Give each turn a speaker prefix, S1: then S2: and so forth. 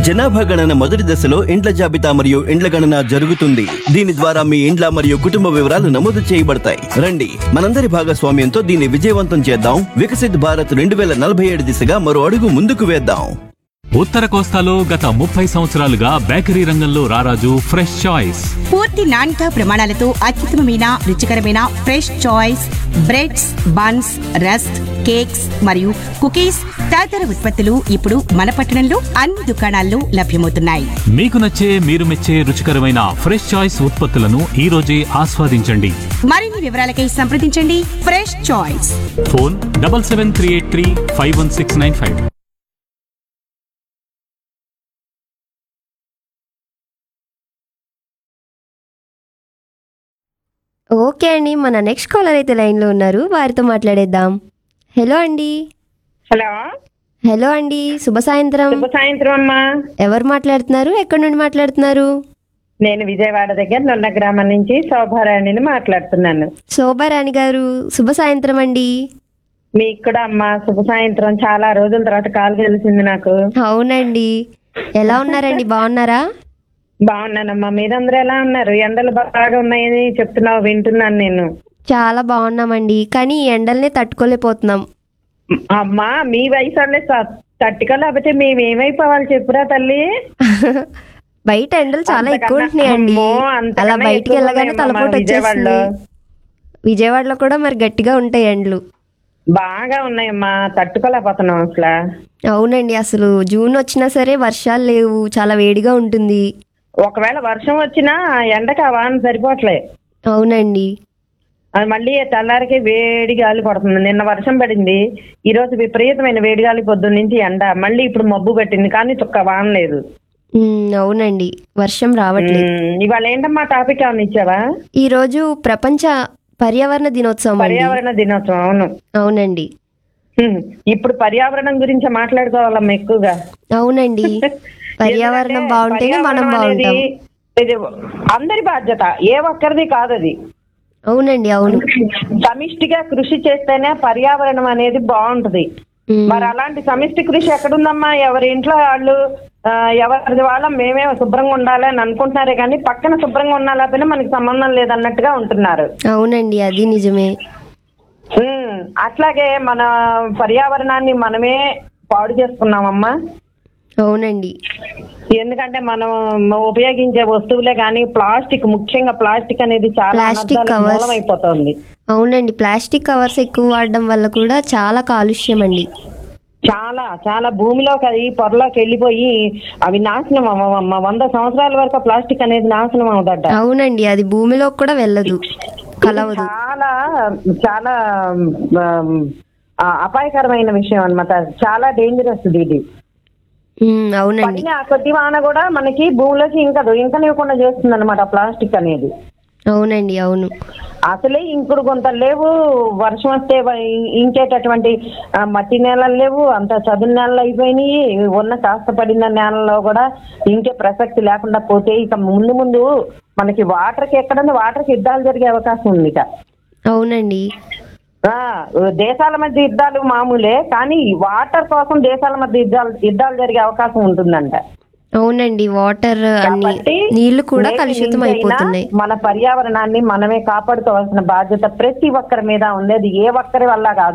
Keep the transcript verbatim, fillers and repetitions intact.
S1: జనాభా గణన మొదటి దశలో ఇండ్ల జాబితా మరియు ఇండ్ల గణన జరుగుతుంది. దీని ద్వారా మీ ఇండ్ల మరియు కుటుంబ వివరాలు నమోదు చేయబడతాయి. రండి, మనందరి భాగస్వామ్యంతో దీన్ని విజయవంతం చేద్దాం. వికసిత్ భారత్ రెండు వేల నలభై ఏడు దిశగా మరో అడుగు ముందుకు వేద్దాం.
S2: ఉత్తర కోస్తాలో గత ముప్పై సంవత్సరాలుగా బేకరీ రంగంలో రారాజు ఫ్రెష్ చాయిస్.
S3: పూర్తి నాణ్యతా ప్రమాణాలతో అత్యుత్తమమైన రుచికరమైన fresh choice breads, buns, rusk, cakes మరియు కుకీస్ తదితర ఉత్పత్తులు ఇప్పుడు మన పట్టణంలో అన్ని దుకాణాల్లో లభ్యమవుతున్నాయి.
S2: మీకు నచ్చే మీరు మెచ్చే రుచికరమైన ఫ్రెష్ చాయిస్ ఉత్పత్తులను ఈ రోజే ఆస్వాదించండి.
S3: మరిన్ని వివరాలకై సంప్రదించండి. Fresh choice.
S2: Phone double seven three eight three five one six nine five.
S4: Okay అండి, మన నెక్స్ట్ కాలర్ అయితే లైన్లో ఉన్నారు, వారితో మాట్లాడేద్దాం. హలో అండి.
S5: హలో
S4: హలో అండి, శుభ సాయంత్రం.
S5: శుభ సాయంత్రం అమ్మా.
S4: ఎవరు మాట్లాడుతున్నారు, ఎక్కడి నుండి మాట్లాడుతున్నారు?
S5: నేను విజయవాడ దగ్గర నొన్న గ్రామం నుంచి శోభారాణిని మాట్లాడుతున్నాను.
S4: శోభారాణి గారు, శుభ సాయంత్రం అండి.
S5: మీకు కూడా అమ్మా శుభ సాయంత్రం. చాలా రోజుల తర్వాత కాల్ కలిసింది నాకు.
S4: అవునండి, ఎలా ఉన్నారండి, బాగున్నారా?
S5: బాగున్నానమ్మా. మీరందరూ ఎలా ఉన్నారు? ఎండలు బాగా ఉన్నాయని చెప్తున్నావు, వింటున్నాను నేను.
S4: చాలా బాగున్నామండి, కానీ ఈ ఎండల్ని తట్టుకోలేకపోతున్నాం.
S5: అమ్మా మీ వయసు వాళ్ళే తట్టుకోలేకపోతే మేము ఏమైపోవాలి చెప్పురా తల్లి.
S4: బయట ఎండలు చాలా ఎక్కువ ఉంటున్నాయండి. అలా బయటికి వెళ్ళగానే తలపోటు వచ్చేసింది. విజయవాడలో కూడా మరి గట్టిగా ఉంటాయి ఎండలు.
S5: బాగా ఉన్నాయమ్మా, తట్టుకోలేకపోతున్నాం అసలు.
S4: అవునండి, అసలు జూన్ వచ్చినా సరే వర్షాలు లేవు, చాలా వేడిగా ఉంటుంది.
S5: ఒకవేళ వర్షం వచ్చినా ఎండకి ఆ వాన సరిపోవట్లే.
S4: అవునండి,
S5: అది మళ్ళీ తెల్లారికి వేడి గాలి పడుతుంది. నిన్న వర్షం పడింది, ఈ రోజు విపరీతమైన వేడి గాలి, పొద్దున్న నుంచి ఎండ, మళ్ళీ ఇప్పుడు మబ్బు పెట్టింది, కానీ చుక్క వాన లేదు.
S4: అవునండి, వర్షం రావట్లేదు.
S5: ఇవాళ ఏంటమ్మా టాపిక్ ఏమైనా ఇచ్చావా?
S4: ఈ రోజు ప్రపంచ పర్యావరణ దినోత్సవం.
S5: పర్యావరణ దినోత్సవం. అవును
S4: అవునండి,
S5: ఇప్పుడు పర్యావరణం గురించి మాట్లాడుకోవాలమ్మా ఎక్కువగా.
S4: అవునండి, పర్యావరణం బాగుంటేనే మనం బాగుంటాం.
S5: ఇది అందరి బాధ్యత, ఏ ఒక్కరిది కాదు అది.
S4: అవునండి, అవును.
S5: సమిష్టిగా కృషి చేస్తేనే పర్యావరణం అనేది బాగుంటది. మరి అలాంటి సమిష్టి కృషి ఎక్కడుందమ్మా? ఎవరి ఇంట్లో వాళ్ళు ఎవరిది వాళ్ళ మేమే శుభ్రంగా ఉండాలి అని అనుకుంటున్నారే కానీ పక్కన శుభ్రంగా ఉన్నా లేకపోయినా మనకి సంబంధం లేదన్నట్టుగా ఉంటున్నారు.
S4: అవునండి, అది నిజమే.
S5: అట్లాగే మన పర్యావరణాన్ని మనమే పాడు చేసుకున్నామమ్మా.
S4: అవునండి,
S5: ఎందుకంటే మనం ఉపయోగించే వస్తువులే కానీ ప్లాస్టిక్, ముఖ్యంగా ప్లాస్టిక్ అనేది చాలా
S4: ప్లాస్టిక్ కవర్స్
S5: అయిపోతుంది. అవునండి,
S4: ప్లాస్టిక్ కవర్స్ ఎక్కువ వాడడం వల్ల కూడా చాలా కాలుష్యం అండి.
S5: చాలా చాలా భూమిలోకి అది పొరలోకి వెళ్ళిపోయి అవి నాశనం అవ్వమ్మా. వంద సంవత్సరాల వరకు ప్లాస్టిక్ అనేది నాశనం అవుదట.
S4: అవునండి, అది భూమిలోకి కూడా వెళ్ళదు, కలవదు.
S5: చాలా చాలా అపాయకరమైన విషయం అన్నమాట. చాలా డేంజరస్ ఇది.
S4: అవునండి,
S5: ఆ కొద్ది వాన కూడా మనకి భూమిలోకి ఇంకదు ఇంకనివ్వకుండా చేస్తుంది అనమాట ప్లాస్టిక్ అనేది.
S4: అవునండి, అవును.
S5: అసలే ఇంకుడు గుంతలు లేవు, వర్షం వస్తే ఇంకేటటువంటి మట్టి నేలలు లేవు, అంత చదును నేలలు అయిపోయినాయి. ఉన్న కాస్త పడిన నేలలో కూడా ఇంకే ప్రసక్తి లేకుండా పోతే ఇక ముందు ముందు మనకి వాటర్కి ఎక్కడన్నా వాటర్కి యుద్ధాలు జరిగే అవకాశం ఉంది ఇక.
S4: అవునండి,
S5: దేశాల మధ్య యుద్ధాలు మామూలే, కానీ వాటర్ కోసం దేశాల మధ్య యుద్ధాలు యుద్ధాలు జరిగే అవకాశం ఉంటుందంట.
S4: అవునండి, వాటర్ నీళ్లు కూడా కలుషితం అయిపోతున్నాయి.
S5: మన పర్యావరణాన్ని మనమే కాపాడుకోవాల్సిన బాధ్యత ప్రతి ఒక్కరి మీద ఉంది. అది ఏ ఒక్కరి వల్ల కాదు.